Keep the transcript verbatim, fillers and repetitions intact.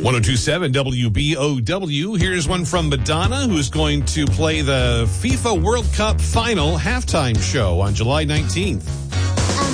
ten twenty-seven W B O W. Here's one from Madonna, who's going to play the FIFA World Cup final halftime show on July nineteenth.